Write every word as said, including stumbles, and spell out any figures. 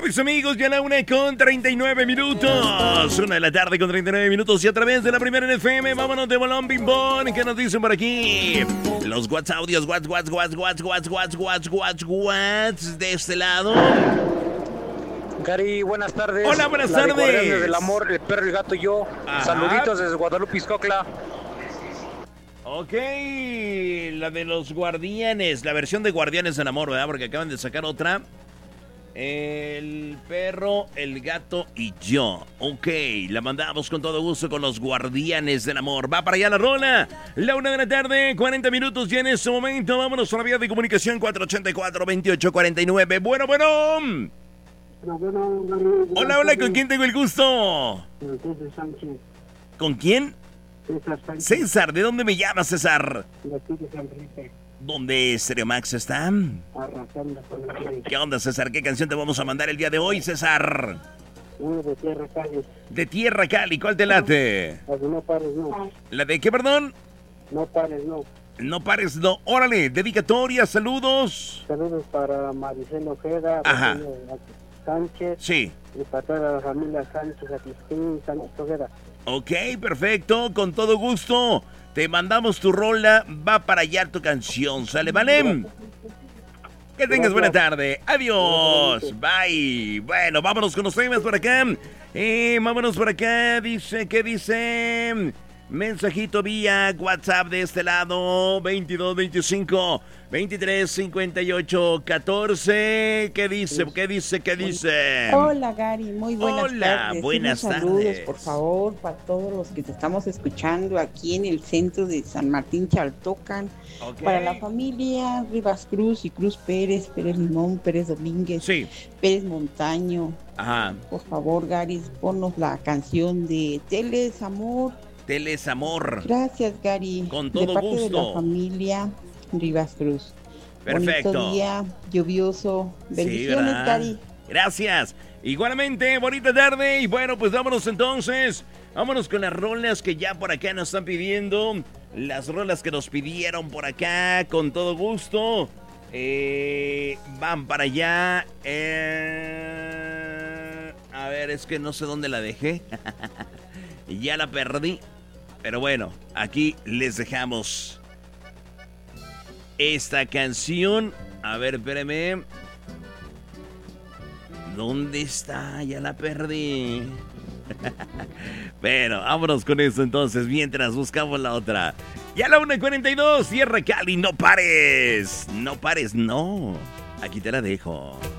mis amigos, ya la una con treinta y nueve minutos. Una de la tarde con treinta y nueve minutos y a través de la primera en F M. Vámonos de bolón bimbón. ¿Qué nos dicen por aquí? Los WhatsApp audios, WhatsApp, WhatsApp, WhatsApp, WhatsApp, WhatsApp, WhatsApp, WhatsApp, WhatsApp de este lado. Gary, buenas tardes. Hola, buenas la tardes. De Guardianes del Amor, el perro, el gato y yo. Ajá. Saluditos desde Guadalupe, Izcocla. Ok, la de los Guardianes, la versión de Guardianes del Amor, ¿verdad? Porque acaban de sacar otra. El perro, el gato y yo. Ok, la mandamos con todo gusto con los Guardianes del Amor. Va para allá la rola. La una de la tarde, cuarenta minutos ya en este momento. Vámonos a la vía de comunicación cuatro ocho cuatro, veintiocho cuarenta y nueve. Bueno, bueno. Hola, hola, ¿con quién tengo el gusto? César Sánchez. ¿Con quién? César Sánchez. César, ¿de dónde me llamas, César? De aquí de San Felipe. ¿Dónde Stereo Max está? Arrasando con el rey. ¿Qué onda, César? ¿Qué canción te vamos a mandar el día de hoy, César? Uno de Tierra Cali. De Tierra Cali, ¿cuál te late? La de No Pares, no. ¿La de qué, perdón? No Pares, no. No pares, no. Órale, dedicatoria, saludos. Saludos para Maricel Ojeda, Ajá. Rogelio Sánchez. Sí. Y para toda la familia Sánchez, Agustín Sánchez Ojeda. Ok, perfecto, con todo gusto. Te mandamos tu rola, va para allá tu canción, ¿sale, vale? Que tengas buena tarde. Adiós. Bye. Bueno, vámonos con los temas por acá. Eh, vámonos por acá. Dice, ¿qué dice? Mensajito vía WhatsApp de este lado. veintidós veinticinco veintitrés cincuenta y ocho catorce. ¿Qué dice? ¿Qué dice? ¿Qué dice? Hola, Gary. Muy buenas Hola, tardes. buenas Unos saludos, tardes. por favor, para todos los que te estamos escuchando aquí en el centro de San Martín Chaltocan. Ok. Para la familia Rivas Cruz y Cruz Pérez, Pérez Limón, Pérez Domínguez, Sí. Pérez Montaño. Ajá. Por favor, Gary, ponnos la canción de Teles Amor. Teles Amor. Gracias, Gary. Con todo de parte gusto. de la familia Rivas Cruz. Perfecto. Bonito día, lluvioso. Sí, Bendiciones, ¿verdad? Gary. Gracias. Igualmente, bonita tarde. Y bueno, pues vámonos entonces. Vámonos con las rolas que ya por acá nos están pidiendo. Las rolas que nos pidieron por acá, con todo gusto. Eh, van para allá. Eh, a ver, es que no sé dónde la dejé. Ya la perdí. Pero bueno, aquí les dejamos esta canción. A ver, espérame. ¿Dónde está? Ya la perdí. Pero vámonos con esto entonces, mientras buscamos la otra. Ya la una cuarenta y dos, Tierra Cali, no pares. No pares, no. Aquí te la dejo.